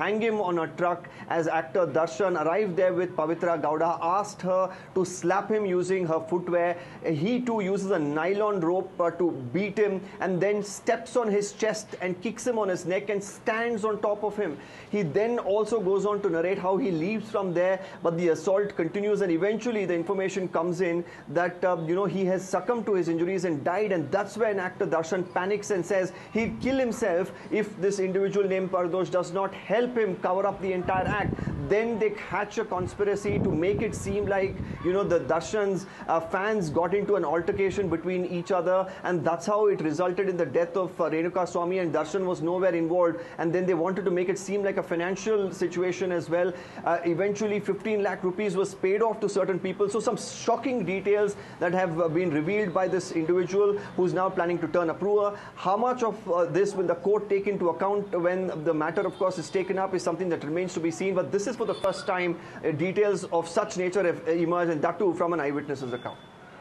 hang him on a truck as actor Darshan arrived there with Pavitra Gowda, asked her to slap him using her footwear. He too uses a nylon rope to beat him and then steps on his chest and kicks him on his neck and stands on top of him. He then also goes on to narrate how he leaves from there, but the assault continues, and eventually the information comes in that he has succumbed to his injuries and died, and that's when actor Darshan panics and says he'd kill himself if this individual named Pardosh does not help him cover up the entire act. Then they hatch a conspiracy to make it seem like the Darshan's fans got into an altercation between each other, and that's how it resulted in the death of Renuka Swami, and Darshan was nowhere involved. And then they wanted to make it seem like a financial situation as well. Eventually 15 lakh rupees was paid off to certain people. So some shocking details that have been revealed by this individual who's now planning to turn Apruva. How much of this will the court take into account when the matter, of course, is taken up is something that remains to be seen. But this is for the first time details of such nature have emerged, and that too from an eyewitness's account.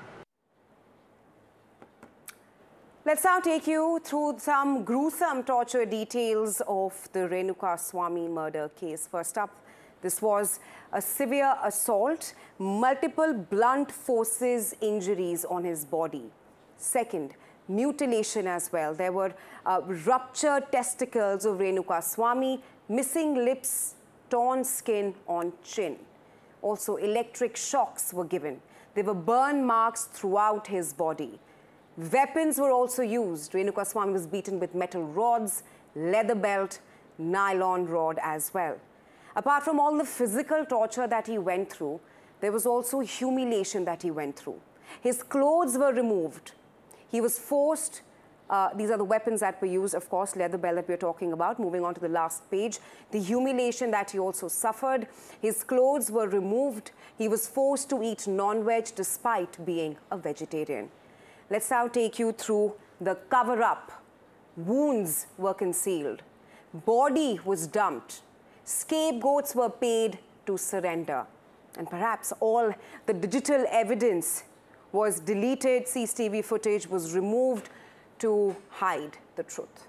Let's now take you through some gruesome torture details of the Renuka Swami murder case. First up, this was a severe assault, multiple blunt forces injuries on his body. Second, mutilation as well. There were ruptured testicles of Renuka Swami, missing lips, torn skin on chin. Also, electric shocks were given. There were burn marks throughout his body. Weapons were also used. Renuka Swami was beaten with metal rods, leather belt, nylon rod as well. Apart from all the physical torture that he went through, there was also humiliation that he went through. His clothes were removed. He was forced, these are the weapons that were used, of course, leather belt that we're talking about. Moving on to the last page, the humiliation that he also suffered. His clothes were removed. He was forced to eat non-veg despite being a vegetarian. Let's now take you through the cover-up. Wounds were concealed. Body was dumped. Scapegoats were paid to surrender. And perhaps all the digital evidence was deleted. CCTV footage was removed to hide the truth.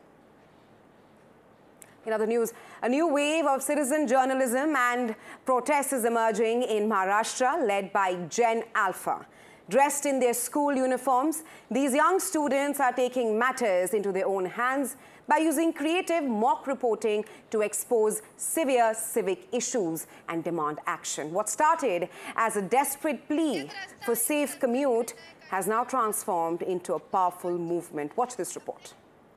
In other news, a new wave of citizen journalism and protests is emerging in Maharashtra, led by Gen Alpha. Dressed in their school uniforms, these young students are taking matters into their own hands by using creative mock reporting to expose severe civic issues and demand action. What started as a desperate plea for safe commute has now transformed into a powerful movement. Watch this report.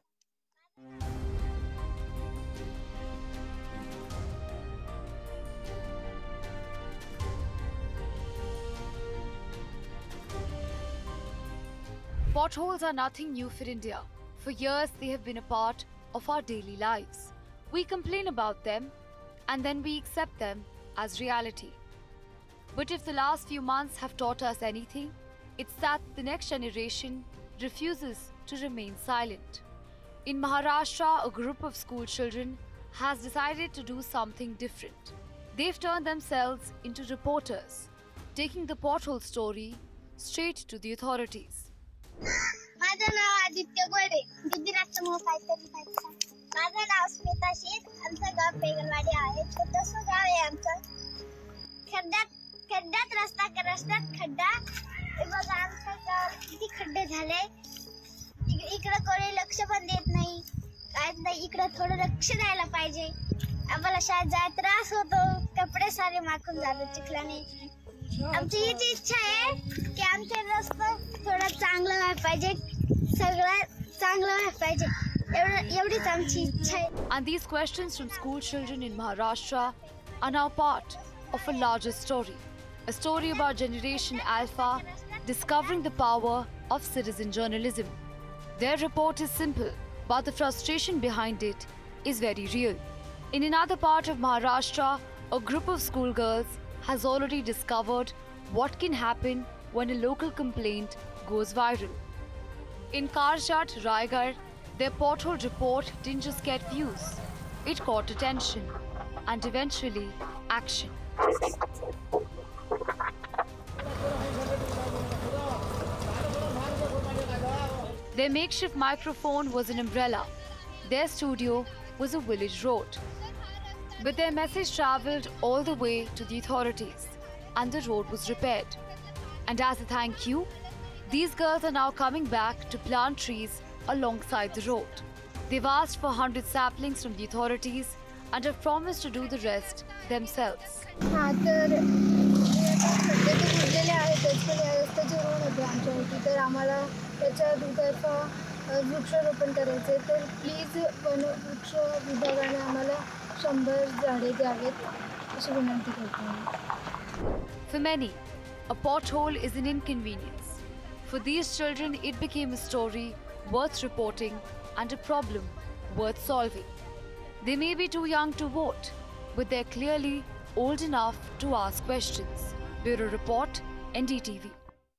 Potholes are nothing new for India. For years, they have been a part of our daily lives. We complain about them and then we accept them as reality. But if the last few months have taught us anything, it's that the next generation refuses to remain silent. In Maharashtra, a group of school children has decided to do something different. They've turned themselves into reporters, taking the pothole story straight to the authorities. माझं नाव आदित्य गोडे दिव्यराष्ट्रमुळे काहीतरी पाहिजे माझं नाव स्मिता शीत आमचं गाव पेगलवाडी आहे छोटंसं गाव आहे आमचं खड्ड्यात रस्त्यात खड्डा बघा आमचं गाव किती खड्डे झाले इकडे कोणी लक्ष पण देत नाही काय नाही इकडे थोडं लक्ष द्यायला पाहिजे आम्हाला शाळेत जायला त्रास होतो कपडे सारे माखून जातात चिखलाने आमची हीच इच्छा आहे की आमचे रस्ते थोडा चांगला व्हायला पाहिजे सगळं चांगलं व्हायला पाहिजे एवढीच आमची इच्छा आहे. And these questions from school children in Maharashtra are now part of a larger story. A story about Generation Alpha discovering the power of citizen journalism. Their report is simple, but the frustration behind it is very real. In another part of Maharashtra, a group of schoolgirls has already discovered what can happen when a local complaint goes viral. In Karjat, Raigad, their pothole report didn't just get views. It caught attention and eventually action. Their makeshift microphone was an umbrella. Their studio was a village road. But their message travelled all the way to the authorities and the road was repaired. And as a thank you, these girls are now coming back to plant trees alongside the road. They've asked for 100 saplings from the authorities and have promised to do the rest themselves. हां तर खड्डे जे बुजलेले आहेत त्याचे या रस्त्याचे road होते आमच्यावरती तर आम्हाला त्याच्या दुतर्फा वृक्षारोपण करायचे तर प्लीज वृक्ष विभागाने आम्हाला 100 झाडे द्यावेत अशी विनंती करतो. For many, a pothole is an inconvenience. For these children, it became a story worth reporting and a problem worth solving. They may be too young to vote, but they're clearly old enough to ask questions. Bureau Report, NDTV.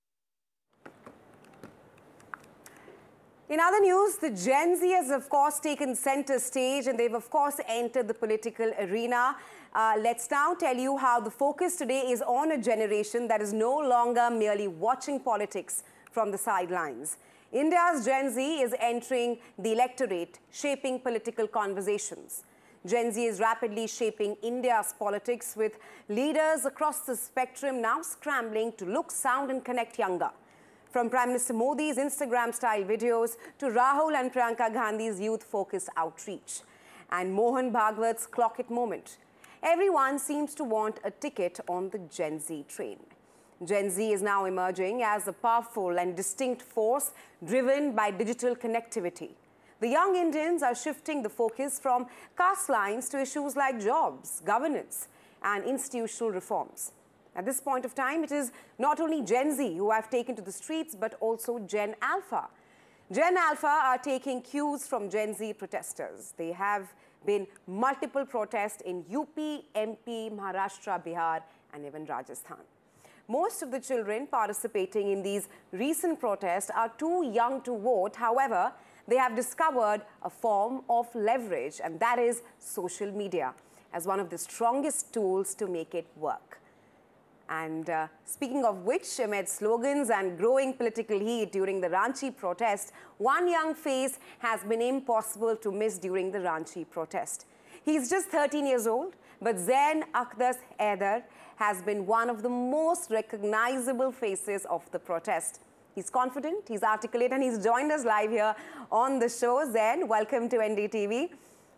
In other news, the Gen Z has of course taken center stage and they've of course entered the political arena. Let's now tell you how the focus today is on a generation that is no longer merely watching politics from the sidelines. India's Gen Z is entering the electorate, shaping political conversations. Gen Z is rapidly shaping India's politics with leaders across the spectrum now scrambling to look, sound and connect younger. From Prime Minister Modi's Instagram-style videos to Rahul and Priyanka Gandhi's youth-focused outreach and Mohan Bhagwat's clock it moment, everyone seems to want a ticket on the Gen Z train. Gen Z is now emerging as a powerful and distinct force driven by digital connectivity. The young Indians are shifting the focus from caste lines to issues like jobs, governance, and institutional reforms. At this point of time, it is not only Gen Z who have taken to the streets, but also Gen Alpha. Gen Alpha are taking cues from Gen Z protesters. There have been multiple protests in UP, MP, Maharashtra, Bihar, and even Rajasthan. Most of the children participating in these recent protests are too young to vote. However, they have discovered a form of leverage, and that is social media, as one of the strongest tools to make it work. And speaking of which, amid slogans and growing political heat during the Ranchi protest, one young face has been impossible to miss during the Ranchi protest. He's just 13 years old, but Zain Akdas Haider has been one of the most recognizable faces of the protest. He's confident, he's articulate, and he's joined us live here on the show. Zain, welcome to NDTV.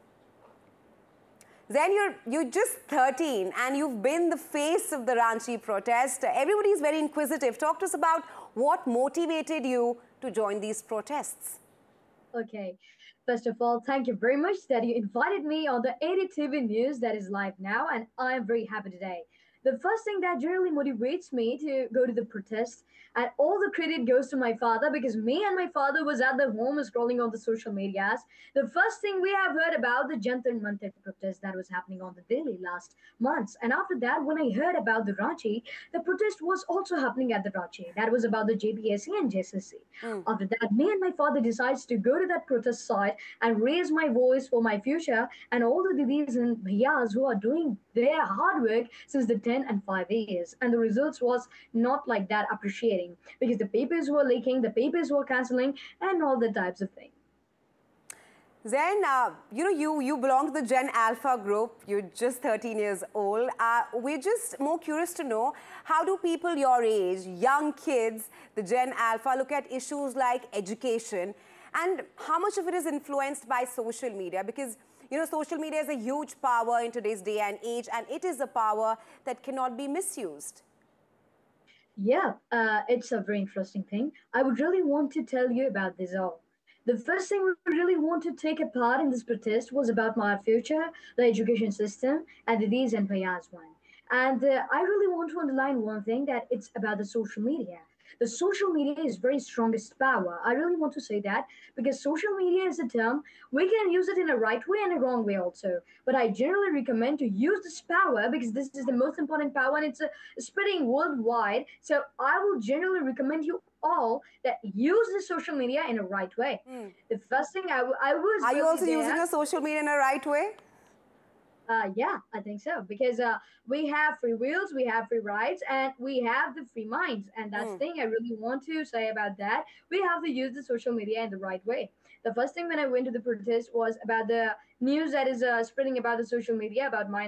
Zain, you're just 13 and you've been the face of the Ranchi protest. Everybody's very inquisitive. Talk to us about what motivated you to join these protests. Okay. First of all, thank you very much that you invited me on the NDTV news that is live now, and I am very happy today. The first thing that generally motivates me to go to the protest, and all the credit goes to my father, because me and my father was at the home scrolling on the social medias. The first thing we have heard about the Jantar Mantar protest that was happening on the Delhi last months. And after that, when I heard about the Ranchi, the protest was also happening at the Ranchi. That was about the JPSC and JSSC. After that, me and my father decides to go to that protest site and raise my voice for my future and all the didis and bhaiyas who are doing their hard work since the 10 and 5 years. And the results was not like that appreciating, because the papers were leaking, the papers were cancelling, and all the types of things. Zain, you belong to the Gen Alpha group. You're just 13 years old. We're just more curious to know, how do people your age, young kids, the Gen Alpha, look at issues like education, and how much of it is influenced by social media? Because social media is a huge power in today's day and age, and it is a power that cannot be misused. Yeah, it's a very interesting thing. I would really want to tell you about this all. The first thing we really want to take a part in this protest was about my future, the education system, and the Didis and Bhaiyas one. And I really want to underline one thing, that it's about the social media. The social media is very strongest power. I really want to say that, because social media is a term, we can use it in a right way and a wrong way also. But I generally recommend to use this power, because this is the most important power and it's spreading worldwide. So I will generally recommend you all that use the social media in a right way. The first thing I was... Are you also using your social media in a right way? Yeah, I think so because we have free wills, we have free rights, and we have the free minds. And that's the thing I really want to say about that. We have to use the social media in the right way. The first thing when I went to the protest was about the news that is spreading about the social media about